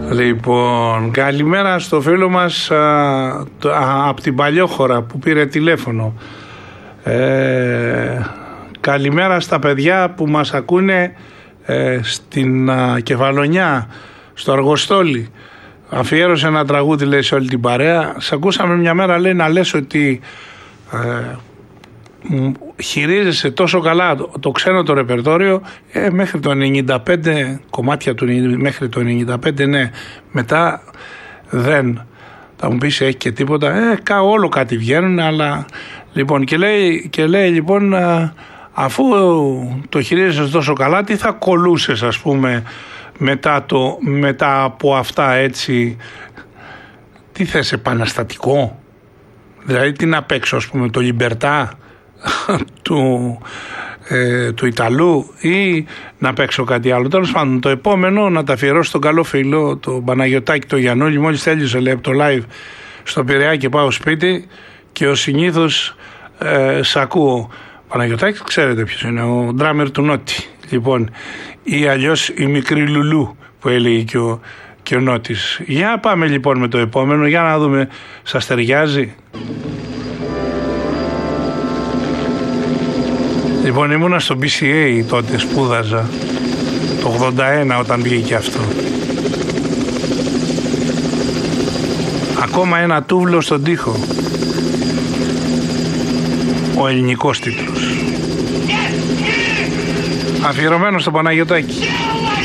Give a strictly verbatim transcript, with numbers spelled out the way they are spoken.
Λοιπόν, καλημέρα στο φίλο μας από την Παλιόχώρα που πήρε τηλέφωνο. Ε, καλημέρα στα παιδιά που μας ακούνε ε, στην α, Κεφαλονιά, στο Αργοστόλι. Αφιέρωσε ένα τραγούδι, λέει, σε όλη την παρέα. Σ' ακούσαμε μια μέρα, λέει, να λες ότι ε, χειρίζεσαι τόσο καλά το, το ξένο το ρεπερτόριο ε, μέχρι το ενενήντα πέντε, κομμάτια του μέχρι το ενενήντα πέντε, ναι, μετά δεν. Θα μου πεις, έχει και τίποτα, ε, κα, όλο κάτι βγαίνουν, αλλά λοιπόν, και λέει, και λέει λοιπόν, α, αφού το χειρίζεσαι τόσο καλά, τι θα κολούσες, ας πούμε, μετά, το, μετά από αυτά, έτσι, τι θες, επαναστατικό, δηλαδή τι να παίξω, ας πούμε, το Λιμπερτά του, ε, του Ιταλού, ή να παίξω κάτι άλλο. Τέλος πάντων, το επόμενο να τα αφιερώσω στον καλό φίλο, το Παναγιωτάκη, το Γιαννούλη. Μόλις τέλειωσε, λέει, από το live στο Πειραιά και πάω σπίτι και ο συνήθως ε, σ' ακούω. Παναγιωτάκη, ξέρετε ποιος είναι, ο ντράμερ του Νότι, λοιπόν, ή αλλιώς η μικρή Λουλού που έλεγε και ο, και ο Νότης. Για πάμε λοιπόν με το επόμενο, για να δούμε, σας ταιριάζει. Λοιπόν, ήμουνα στο μπι σι έι τότε, σπούδαζα, το ογδόντα ένα όταν βγήκε αυτό. Ακόμα ένα τούβλο στον τοίχο. Ο ελληνικός τίτλος. Αφιερωμένο στο Παναγιωτάκη.